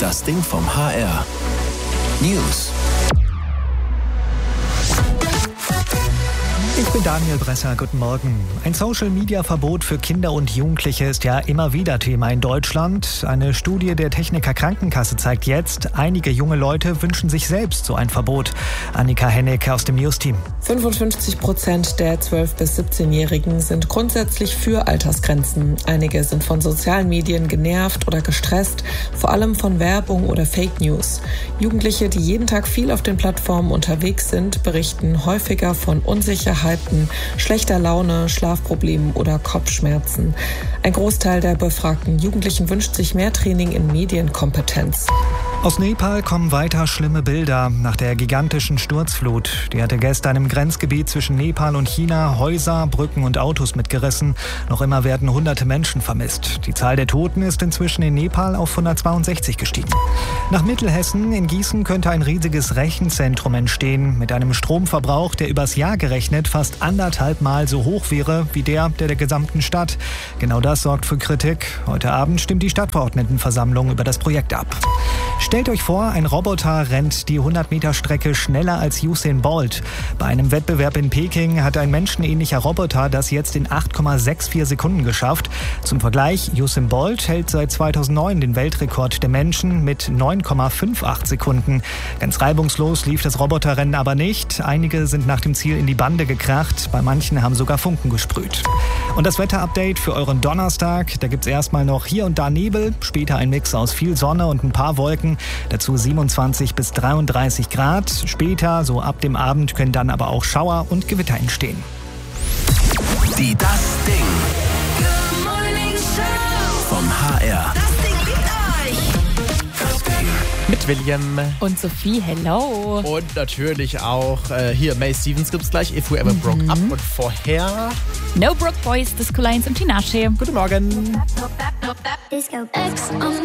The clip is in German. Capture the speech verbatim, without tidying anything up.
Das Ding vom H R. News. Ich bin Daniel Bresser, guten Morgen. Ein Social-Media-Verbot für Kinder und Jugendliche ist ja immer wieder Thema in Deutschland. Eine Studie der Techniker Krankenkasse zeigt jetzt, einige junge Leute wünschen sich selbst so ein Verbot. Annika Hennig aus dem News-Team. fünfundfünfzig Prozent der zwölf- bis siebzehnjährigen sind grundsätzlich für Altersgrenzen. Einige sind von sozialen Medien genervt oder gestresst, vor allem von Werbung oder Fake News. Jugendliche, die jeden Tag viel auf den Plattformen unterwegs sind, berichten häufiger von Unsicherheit, schlechter Laune, Schlafproblemen oder Kopfschmerzen. Ein Großteil der befragten Jugendlichen wünscht sich mehr Training in Medienkompetenz. Aus Nepal kommen weiter schlimme Bilder nach der gigantischen Sturzflut. Die hatte gestern im Grenzgebiet zwischen Nepal und China Häuser, Brücken und Autos mitgerissen. Noch immer werden hunderte Menschen vermisst. Die Zahl der Toten ist inzwischen in Nepal auf hundertzweiundsechzig gestiegen. Nach Mittelhessen in Gießen könnte ein riesiges Rechenzentrum entstehen mit einem Stromverbrauch, der übers Jahr gerechnet fast anderthalb Mal so hoch wäre wie der der der gesamten Stadt. Genau das sorgt für Kritik. Heute Abend stimmt die Stadtverordnetenversammlung über das Projekt ab. Stellt euch vor, ein Roboter rennt die hundert Meter Strecke schneller als Usain Bolt. Bei einem Wettbewerb in Peking hat ein menschenähnlicher Roboter das jetzt in acht Komma vierundsechzig Sekunden geschafft. Zum Vergleich, Usain Bolt hält seit zweitausendneun den Weltrekord der Menschen mit neun Komma achtundfünfzig Sekunden. Ganz reibungslos lief das Roboterrennen aber nicht. Einige sind nach dem Ziel in die Bande gekracht. Bei manchen haben sogar Funken gesprüht. Und das Wetterupdate für euren Donnerstag. Da gibt's erstmal noch hier und da Nebel, später ein Mix aus viel Sonne und ein paar Wolken. Dazu siebenundzwanzig bis dreiunddreißig Grad. Später, so ab dem Abend, können dann aber auch Schauer und Gewitter entstehen. Die Das Ding. Good Morning Show. Vom H R. Das Ding liebt euch. Das Ding. Mit William. Und Sophie, hello. Und natürlich auch äh, hier May Stevens gibt's gleich, If We Ever Broke Up. Und vorher No Broke Boys, Disco Lines und Tinashe. Guten Morgen. Disco X on